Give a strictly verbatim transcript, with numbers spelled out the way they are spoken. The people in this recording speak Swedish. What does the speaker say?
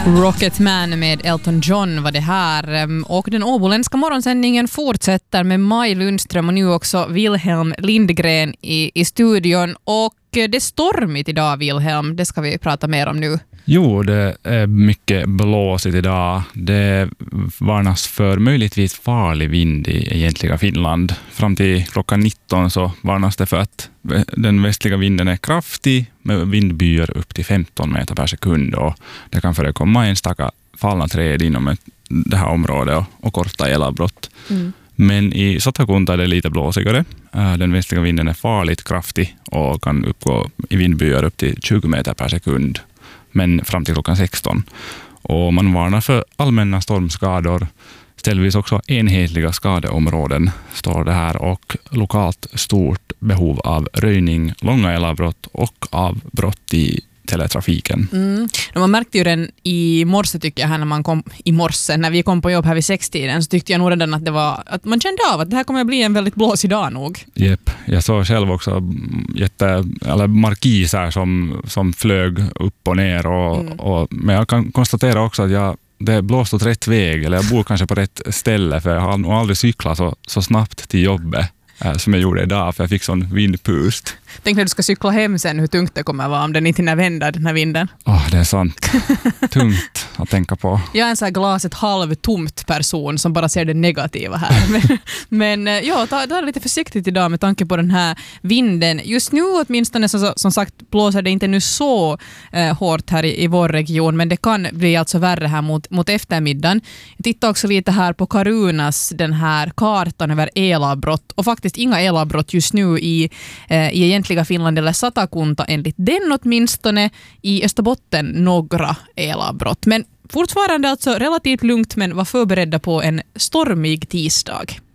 Rocketman med Elton John var det här. Och den åboländska morgonsändningen fortsätter med Maj Lundström och nu också Wilhelm Lindgren i, i studion. Och det är stormigt idag, Wilhelm. Det ska vi prata mer om nu. Jo, det är mycket blåsigt idag. Det varnas för möjligtvis farlig vind i egentliga Finland. Fram till klockan nitton så varnas det för att den västliga vinden är kraftig med vindbyar upp till femton meter per sekund. Och det kan förekomma enstaka fallna träd inom det här området och, och korta elavbrott. Mm. Men i Satakunta är det lite blåsigare. Den västliga vinden är farligt kraftig och kan uppgå i vindbyar upp till tjugo meter per sekund. Men fram till klockan sexton. Och man varnar för allmänna stormskador. Ställvis också enhetliga skadeområden står det här och lokalt stort behov av röjning, långa elavbrott och avbrott i teletrafiken. Mm. Man märkte ju den i morse tycker jag här när man kom i morse när vi kom på jobb här vid sextiden så tyckte jag nog redan att det var att man kände av att det här kommer att bli en väldigt blåsig dag nog. Jep, jag såg själv också jätte eller markiser som som flög upp och ner och, mm. och men jag kan konstatera också att jag det blåst åt rätt väg eller jag bor kanske på rätt ställe för jag har nog aldrig cyklat så så snabbt till jobbet som jag gjorde idag för jag fick sån vindpust. Tänk när du ska cykla hem sen hur tungt det kommer att vara om den inte vänder den här vinden. Åh, oh, det är sant. Tungt att tänka på. Jag är en sån här glaset halvtomt person som bara ser det negativa här. Men, men ja, ta, ta det lite försiktigt idag med tanke på den här vinden. Just nu åtminstone som, som sagt blåser det inte nu så eh, hårt här i, i vår region men det kan bli alltså värre här mot, mot eftermiddagen. Jag tittar också lite här på Carunas den här kartan över elavbrott och faktiskt inga elavbrott just nu i, eh, i egentliga Finland eller Satakunta enligt den åtminstone. I Österbotten några elavbrott. Men fortfarande alltså relativt lugnt men var förberedda på en stormig tisdag.